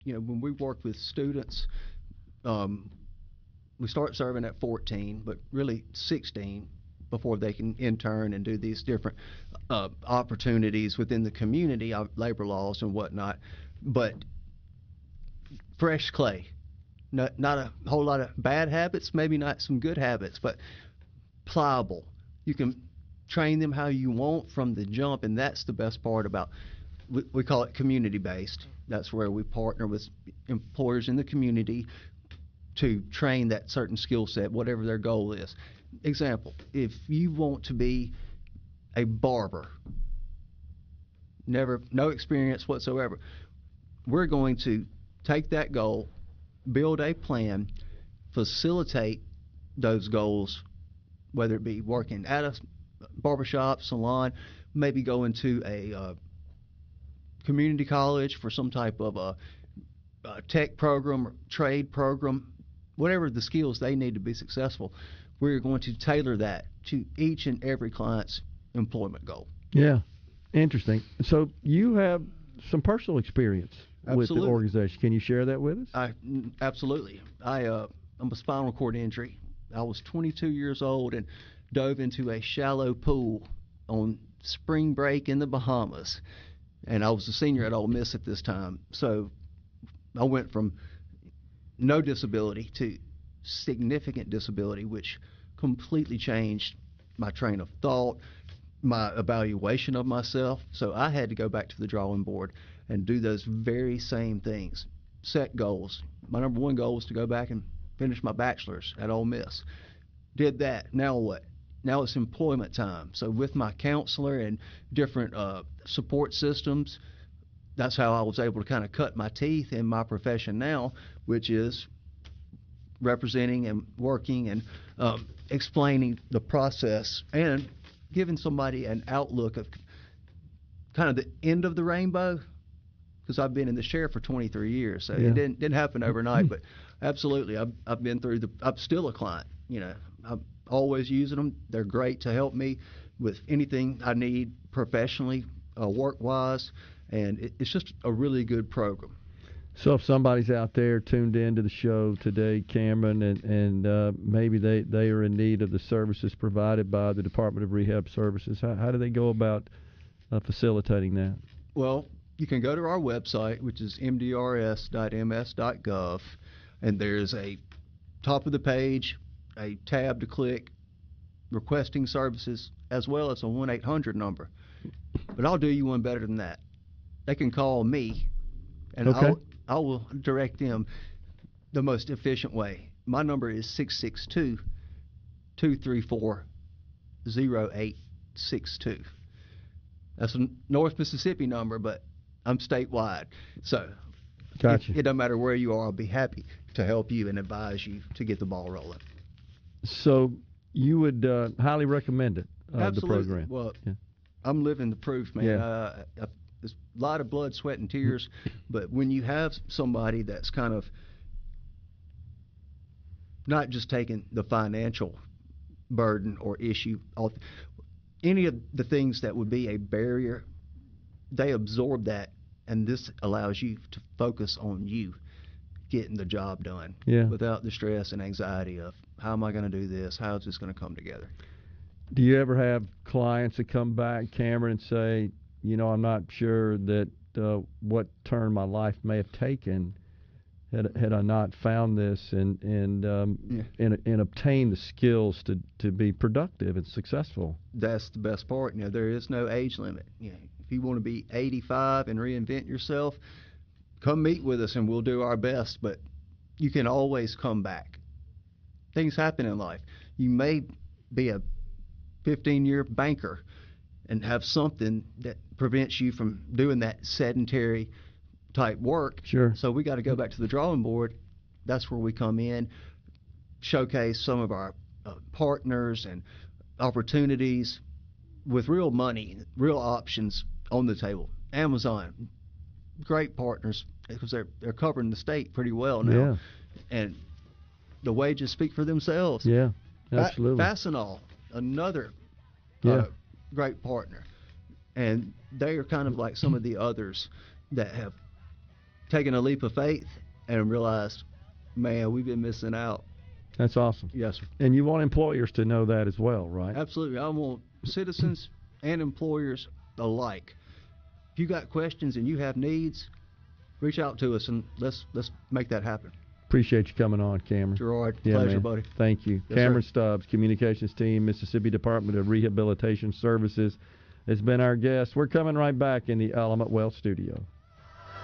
when we work with students, um, we start serving at 14, but really 16 before they can intern and do these different opportunities within the community, labor laws and whatnot. But fresh clay, not a whole lot of bad habits, maybe not some good habits, but pliable. You can train them how you want from the jump, and that's the best part about. We call it community based. That's where we partner with employers in the community to train that certain skill set, whatever their goal is. Example: if you want to be a barber, no experience whatsoever, we're going to take that goal, build a plan, facilitate those goals, whether it be working at a barbershop, salon, maybe going to a community college for some type of a tech program or trade program, whatever the skills they need to be successful. We're going to tailor that to each and every client's employment goal. Yeah, interesting. So you have some personal experience with the organization. Can you share that with us? Absolutely. I'm a spinal cord injury. I was 22 years old and dove into a shallow pool on spring break in the Bahamas. And I was a senior at Ole Miss at this time. So I went from no disability to significant disability, which completely changed my train of thought, my evaluation of myself. So I had to go back to the drawing board and do those very same things. Set goals. My number one goal was to go back and finish my bachelor's at Ole Miss. Did that. Now what? Now it's employment time. So with my counselor and different support systems, that's how I was able to kind of cut my teeth in my profession now, which is representing and working and explaining the process and giving somebody an outlook of kind of the end of the rainbow. Because I've been in the chair for 23 years, so it didn't happen overnight. But absolutely, I've been through I'm still a client. I'm always using them. They're great to help me with anything I need professionally, work-wise, and it's just a really good program. So if somebody's out there tuned in to the show today, Cameron, and maybe they are in need of the services provided by the Department of Rehab Services, how do they go about facilitating that? Well, you can go to our website, which is mdrs.ms.gov, and there's a top of the page, a tab to click, requesting services, as well as a 1-800 number. But I'll do you one better than that. They can call me, and okay. I will direct them the most efficient way. My number is 662-234-0862. That's a North Mississippi number, but I'm statewide. So gotcha. It doesn't matter where you are. I'll be happy to help you and advise you to get the ball rolling. So you would highly recommend it, Absolutely. The program? Well, I'm living the proof, man. Yeah. There's a lot of blood, sweat, and tears, but when you have somebody that's kind of not just taking the financial burden or issue off, any of the things that would be a barrier, they absorb that, and this allows you to focus on you getting the job done without the stress and anxiety of how am I going to do this, how is this going to come together. Do you ever have clients that come back, Cameron, and say, I'm not sure that what turn my life may have taken had I not found this and obtained the skills to be productive and successful? That's the best part. There is no age limit. If you want to be 85 and reinvent yourself, come meet with us and we'll do our best. But you can always come back. Things happen in life. You may be a 15-year banker and have something that prevents you from doing that sedentary type work. Sure. So we got to go back to the drawing board. That's where we come in, showcase some of our partners and opportunities with real money, real options on the table. Amazon, great partners because they're covering the state pretty well now. Yeah. And the wages speak for themselves. Yeah, absolutely. Fastenal, another great partner. And they are kind of like some of the others that have taken a leap of faith and realized, man, we've been missing out. That's awesome. Yes, sir. And you want employers to know that as well, right? Absolutely. I want citizens and employers alike. If you got questions and you have needs, reach out to us and let's make that happen. Appreciate you coming on, Cameron. Gerard, Yeah, pleasure, man. buddy. Thank you. Yes, Cameron sir. Stubbs, Communications Team, Mississippi Department of Rehabilitation Services, has been our guest. We're coming right back in the Element Wealth Studio.